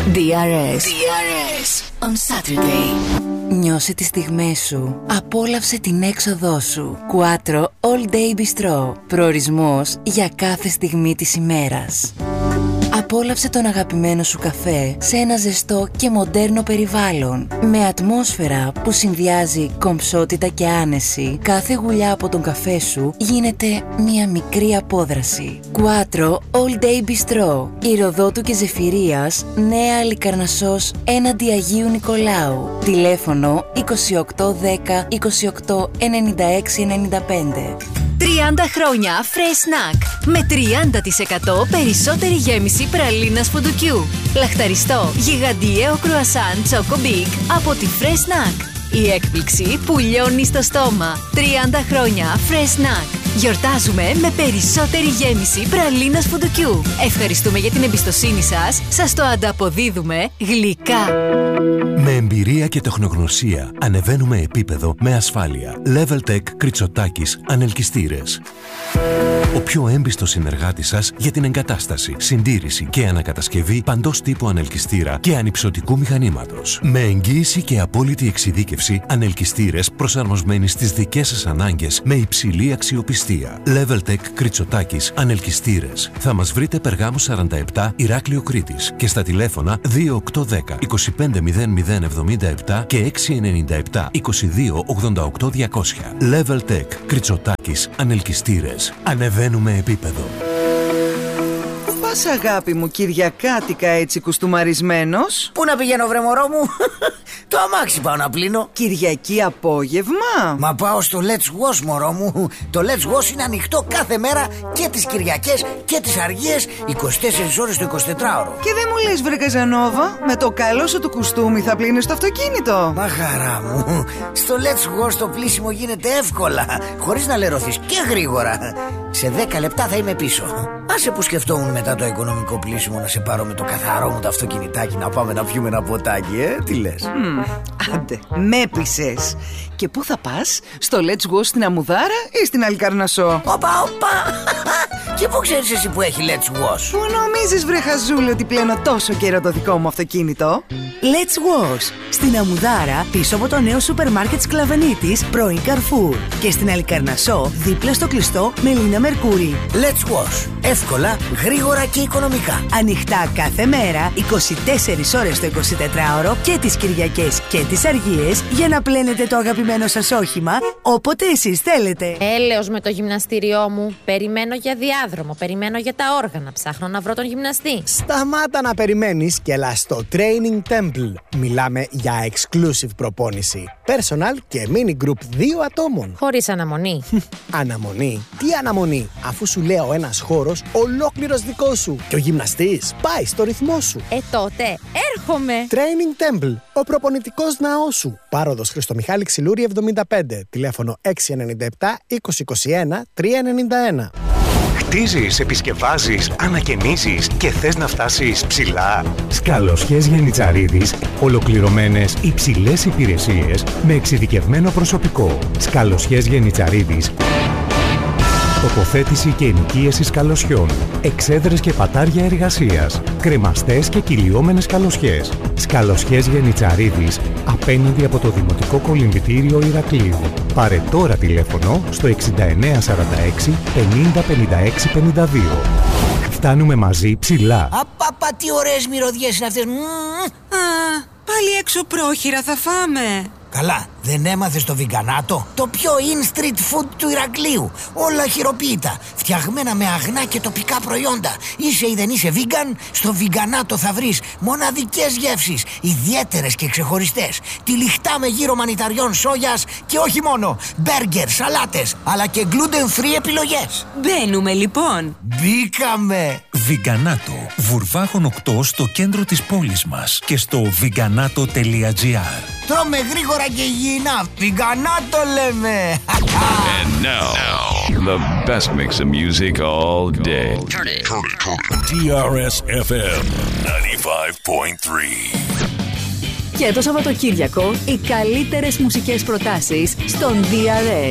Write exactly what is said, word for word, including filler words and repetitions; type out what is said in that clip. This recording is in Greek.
ντι αρ ες. ντι αρ ες on Saturday. Νιώσε τις στιγμές σου. Απόλαυσε την έξοδό σου. Quattro All Day Bistro. Προορισμός για κάθε στιγμή της ημέρας. Απόλαυσε τον αγαπημένο σου καφέ σε ένα ζεστό και μοντέρνο περιβάλλον. Με ατμόσφαιρα που συνδυάζει κομψότητα και άνεση, κάθε γουλιά από τον καφέ σου γίνεται μια μικρή απόδραση. Quattro All Day Bistro. Ηροδότου και Ζεφυρίας, Νέα Λικαρνασσός, έναντι Αγίου Νικολάου. Τηλέφωνο είκοσι οκτώ δέκα είκοσι οκτώ ενενήντα έξι ενενήντα πέντε. τριάντα χρόνια Fresh Snack με τριάντα τοις εκατό περισσότερη γέμιση πραλίνας φουντουκιού. Λαχταριστό γιγαντιαίο κρουασάν Choco Big από τη Fresh Snack. Η έκπληξη που λιώνει στο στόμα. τριάντα χρόνια Fresh Snack. Γιορτάζουμε με περισσότερη γέμιση πραλίνας φουντουκιού. Ευχαριστούμε για την εμπιστοσύνη σας. Σας το ανταποδίδουμε γλυκά. Με εμπειρία και τεχνογνωσία ανεβαίνουμε επίπεδο με ασφάλεια. Leveltech Κριτσοτάκης Ανελκυστήρες. Ο πιο έμπιστος συνεργάτης σας για την εγκατάσταση, συντήρηση και ανακατασκευή παντός τύπου ανελκυστήρα και ανυψωτικού μηχανήματος. Με εγγύηση και απόλυτη εξειδίκευση, ανελκυστήρες προσαρμοσμένοι στις δικές σας ανάγκες με υψηλή αξιοπιστία. Leveltech Κριτσοτάκης Ανελκυστήρες. Θα μας βρείτε Περγάμου σαράντα επτά, Ηράκλειο Κρήτης και στα τηλέφωνα δύο οκτώ δέκα είκοσι πέντε μηδέν μηδέν εβδομήντα επτά και έξι εννιά επτά είκοσι δύο ογδόντα οκτώ διακόσια. Leveltech Κριτσοτάκης Ανελκυστήρες. Ανεβαίνουμε επίπεδο. Πού πας αγάπη μου, Κυριακάτικα έτσι κουστούμαρισμένος? Πού να πηγαίνω βρε μωρό μου? Το αμάξι πάω να πλύνω. Κυριακή απόγευμα? Μα πάω στο Let's Wash μωρό μου. Το Let's Wash είναι ανοιχτό κάθε μέρα και τις Κυριακές και τις Αργίες, είκοσι τέσσερις ώρες το εικοσιτετράωρο. Και δεν μου λες βρε Καζανόβα, με το καλό σου το κουστούμι θα πλύνεις το αυτοκίνητο? Μα χαρά μου, στο Let's Wash το πλύσιμο γίνεται εύκολα, χωρίς να λερωθείς και γρήγορα. Σε δέκα λεπτά θα είμαι πίσω. Άσε που σκεφτόμουν μετά το οικονομικό πλύσιμο να σε πάρω με το καθαρό μου το αυτοκινητάκι να πάμε να πιούμε ένα ποτάκι, ε, τι λες? Mm, άντε, με πείσες. Και πού θα πας, στο Let's Go στην Αμουδάρα ή στην Αλικαρνασσό? Οπα, οπα. Και πού ξέρεις εσύ που έχει Let's Wash? Πού νομίζεις βρε χαζούλη ότι πλένω τόσο καιρό το δικό μου αυτοκίνητο? Let's Wash στην Αμουδάρα, πίσω από το νέο σούπερ μάρκετ Σκλαβενίτης, πρώην Carrefour. Και στην Αλικαρνασσό, δίπλα στο κλειστό Μελίνα Μερκούρη. Let's Wash. Εύκολα, γρήγορα και οικονομικά. Ανοιχτά κάθε μέρα, είκοσι τέσσερις ώρες το εικοσιτετράωρο και τις Κυριακές και τις Αργίες για να πλένετε το αγαπημένο σας όχημα όποτε εσείς θέλετε. Έλεος με το γυμναστήριό μου. Περιμένω για διάδρομο, περιμένω για τα όργανα. Ψάχνω να βρω τον γυμναστή. Σταμάτα να περιμένεις και έλα στο Training Temple. Μιλάμε για exclusive προπόνηση. Personal και mini group δύο ατόμων. Χωρίς αναμονή. Αναμονή? Τι αναμονή, αφού σου λέω ένας χώρος ολόκληρος δικός σου. Και ο γυμναστής πάει στο ρυθμό σου. Ε, τότε έρχομαι. Training Temple, ο προπονητικός ναός σου. Πάροδος Χριστομιχάλη Ξυλούρη εβδομήντα πέντε. Τηλέφωνο έξι εννιά επτά είκοσι είκοσι ένα τρία εννιά ένα. Χτίζεις, επισκευάζεις, ανακαινίζεις και θες να φτάσεις ψηλά? Σκαλοσιές Γενιτσαρίδης, ολοκληρωμένες υψηλές υπηρεσίες με εξειδικευμένο προσωπικό. Σκαλοσιές Γενιτσαρίδης. Τοποθέτηση και ενοικίαση σκαλοσιών. Εξέδρες και πατάρια εργασίας. Κρεμαστές και κυλιόμενες σκαλοσιές. Σκαλοσιές Γενιτσαρίδης, απέναντι από το Δημοτικό Κολυμβητήριο Ηρακλείου. Πάρε τώρα τηλέφωνο στο εξήντα εννέα σαράντα έξι πενήντα πενήντα έξι πενήντα δύο. Φτάνουμε μαζί ψηλά. Απαπα, τι ωραίες μυρωδιές είναι αυτές. Α, πάλι έξω πρόχειρα θα φάμε. Καλά, δεν έμαθες το βιγκανάτο? Το πιο in street food του Ηρακλείου. Όλα χειροποίητα, φτιαγμένα με αγνά και τοπικά προϊόντα. Είσαι ή δεν είσαι vegan, στο βιγκανάτο θα βρεις μοναδικές γεύσεις, ιδιαίτερες και ξεχωριστές. Τυλιχτά με γύρο μανιταριών σόγιας και όχι μόνο. Μπέργκερ, σαλάτες, αλλά και gluten free επιλογές. Μπαίνουμε λοιπόν. Μπήκαμε. Βιγκανάτο, Βουρβάχων οκτώ στο κέντρο της πόλης μας και στο βιγκανάτο τελεία τζι άρ. Τρώμε γρήγορα και υγιεινά. Βιγκανάτο λέμε. And now, now, the best mix of music all day. Turn it. Turn it, turn it. ντι αρ ες εφ εμ ενενήντα πέντε κόμμα τρία. Και το Σαββατοκύριακο οι καλύτερες μουσικές προτάσεις στον ντι αρ ες.